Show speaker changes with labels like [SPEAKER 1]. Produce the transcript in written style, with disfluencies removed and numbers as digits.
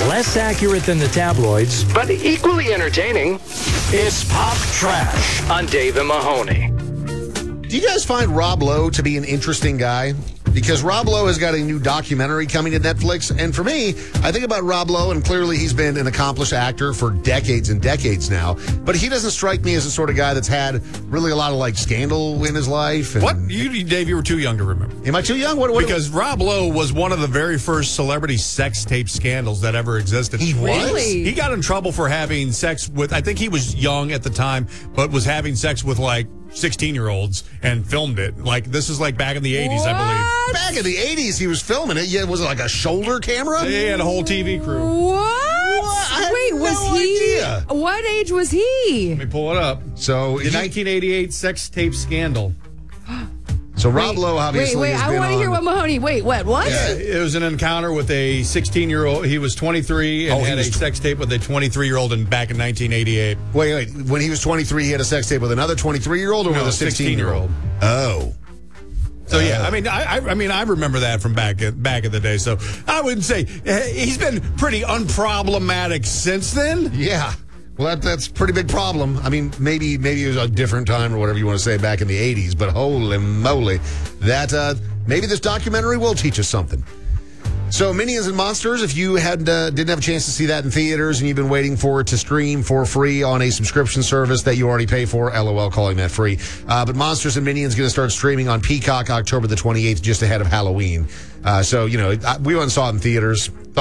[SPEAKER 1] Less accurate than the tabloids, but equally entertaining. It's Pop Trash on Dave and Mahoney.
[SPEAKER 2] Do you guys find Rob Lowe to be an interesting guy? Because Rob Lowe has got a new documentary coming to Netflix. And for me, I think about Rob Lowe, and clearly he's been an accomplished actor for decades and decades now. But he doesn't strike me as the sort of guy that's had really a lot of, scandal in his life. And
[SPEAKER 3] What? Dave, you were too young to remember.
[SPEAKER 2] Am I too young?
[SPEAKER 3] Because Rob Lowe was one of the very first celebrity sex tape scandals that ever existed.
[SPEAKER 2] He was?
[SPEAKER 4] Really?
[SPEAKER 3] He got in trouble for having sex with, I think he was young at the time, but was having sex with 16-year-olds and filmed it. This is back in the 80s, I believe.
[SPEAKER 2] Back in the 80s, he was filming it. Yeah, was it like a shoulder camera?
[SPEAKER 3] He had a whole TV crew.
[SPEAKER 4] What? Wait, was he?
[SPEAKER 2] Idea.
[SPEAKER 4] What age was he?
[SPEAKER 3] Let me pull it up.
[SPEAKER 2] So,
[SPEAKER 3] The 1988 sex tape scandal.
[SPEAKER 2] So Rob Lowe obviously
[SPEAKER 4] Wait,
[SPEAKER 2] has
[SPEAKER 4] I
[SPEAKER 2] been
[SPEAKER 4] want to hear
[SPEAKER 2] on-
[SPEAKER 4] what Mahoney. Wait, what?
[SPEAKER 3] Yeah, it was an encounter with a 16-year-old. He was 23 and
[SPEAKER 2] he
[SPEAKER 3] had a
[SPEAKER 2] was
[SPEAKER 3] sex tape with a 23-year-old back in 1988.
[SPEAKER 2] Wait. When he was 23, he had a sex tape with another 23-year-old or
[SPEAKER 3] No,
[SPEAKER 2] with a 16-year-old? Oh.
[SPEAKER 3] So yeah, I remember that from back in the day. So I would say he's been pretty unproblematic since then.
[SPEAKER 2] Yeah. Well, that's a pretty big problem. I mean, maybe it was a different time or whatever you want to say back in the 80s, but holy moly, that maybe this documentary will teach us something. So, Minions and Monsters, if you didn't have a chance to see that in theaters and you've been waiting for it to stream for free on a subscription service that you already pay for, LOL calling that free. But Monsters and Minions going to start streaming on Peacock October the 28th, just ahead of Halloween. We went and saw it in theaters.